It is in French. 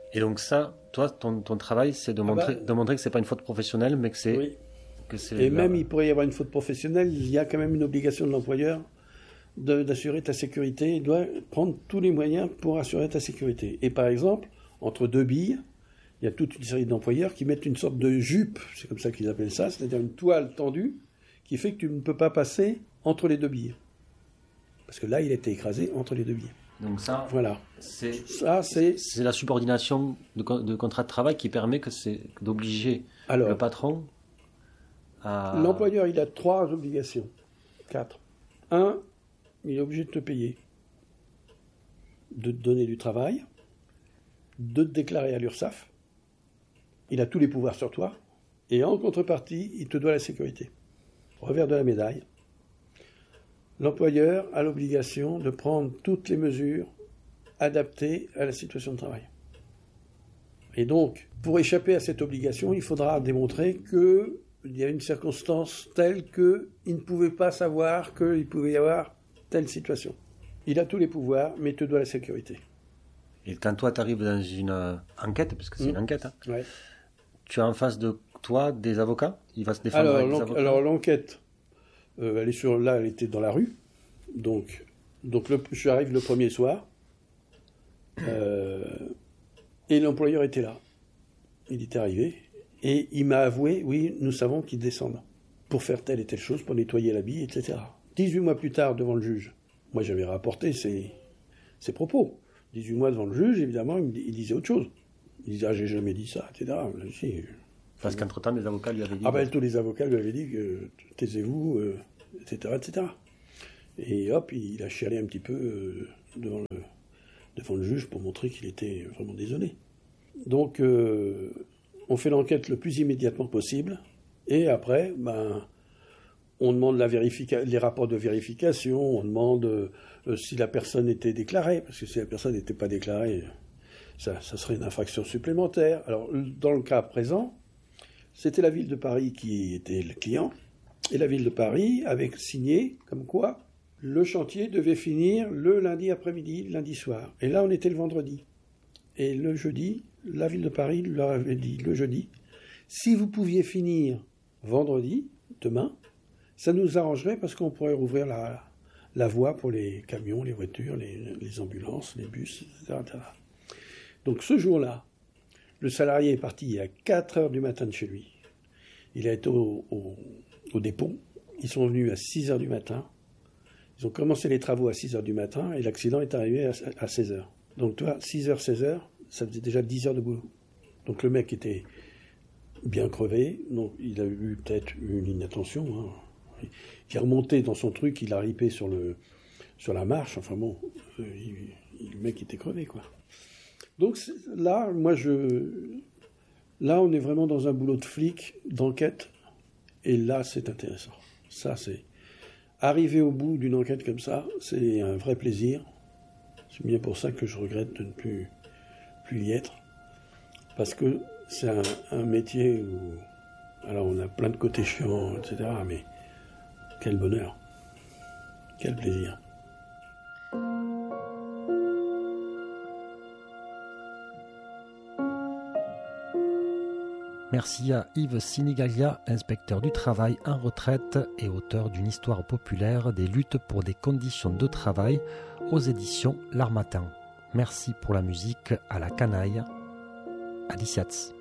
Et donc ça, toi, ton travail, c'est de montrer que c'est pas une faute professionnelle, mais que c'est... Oui. Et même il pourrait y avoir une faute professionnelle, il y a quand même une obligation de l'employeur d'assurer ta sécurité. Il doit prendre tous les moyens pour assurer ta sécurité. Et par exemple, entre deux billes, il y a toute une série d'employeurs qui mettent une sorte de jupe, c'est comme ça qu'ils appellent ça, c'est-à-dire une toile tendue, qui fait que tu ne peux pas passer entre les deux billes. Parce que là, il a été écrasé entre les deux billes. Donc ça, voilà. C'est la subordination de contrat de travail qui permet d'obliger le patron à... L'employeur, il a 3 obligations. 4. 1, il est obligé de te payer, de te donner du travail, de te déclarer à l'URSSAF. Il a tous les pouvoirs sur toi. Et en contrepartie, il te doit la sécurité. Revers de la médaille. L'employeur a l'obligation de prendre toutes les mesures adaptées à la situation de travail. Et donc, pour échapper à cette obligation, il faudra démontrer qu'il y a une circonstance telle qu'il ne pouvait pas savoir qu'il pouvait y avoir telle situation. Il a tous les pouvoirs, mais il te doit la sécurité. Et quand toi, tu arrives dans une enquête, parce que c'est une enquête, ouais. Tu as en face de toi des avocats? Il va se défendre avec des avocats? Alors, l'enquête, elle était dans la rue. Donc j'arrive le premier soir. Et l'employeur était là. Il était arrivé. Et il m'a avoué, oui, nous savons qu'ils descendent pour faire telle et telle chose, pour nettoyer la bille, etc. 18 mois plus tard, devant le juge, moi j'avais rapporté ses propos. 18 mois devant le juge, évidemment, il disait autre chose. Il disait, j'ai jamais dit ça, etc. Parce qu'entre-temps, les avocats lui avaient dit... tous les avocats lui avaient dit que taisez-vous, etc., etc. Et hop, il a chialé un petit peu devant le juge pour montrer qu'il était vraiment désolé. Donc, on fait l'enquête le plus immédiatement possible. Et après, on demande les rapports de vérification, on demande si la personne était déclarée, parce que si la personne n'était pas déclarée, ça serait une infraction supplémentaire. Alors, dans le cas présent, c'était la ville de Paris qui était le client, et la ville de Paris avait signé comme quoi le chantier devait finir le lundi après-midi, lundi soir. Et là, on était le vendredi. Et le jeudi, la ville de Paris leur avait dit, le jeudi, si vous pouviez finir vendredi, demain, ça nous arrangerait parce qu'on pourrait rouvrir la voie pour les camions, les voitures, les ambulances, les bus, etc. Donc ce jour-là, le salarié est parti à 4 heures du matin de chez lui. Il a été au dépôt. Ils sont venus à 6 heures du matin. Ils ont commencé les travaux à 6 heures du matin et l'accident est arrivé à 16 heures. Donc toi, 6 heures, 16 heures, ça faisait déjà 10 heures de boulot. Donc le mec était bien crevé, donc il a eu peut-être une inattention. Il est remonté dans son truc, il a ripé sur la marche, enfin bon, le mec était crevé, quoi. Donc là, là on est vraiment dans un boulot de flic, d'enquête, et là c'est intéressant. Ça c'est... Arriver au bout d'une enquête comme ça, c'est un vrai plaisir. C'est bien pour ça que je regrette de ne plus y être. Parce que c'est un métier où... Alors on a plein de côtés chiants, etc. Mais quel bonheur. Quel plaisir. Merci à Yves Sinigalia, inspecteur du travail en retraite et auteur d'une histoire populaire des luttes pour des conditions de travail aux éditions L'Harmattan. Merci pour la musique à la canaille. Adiciats.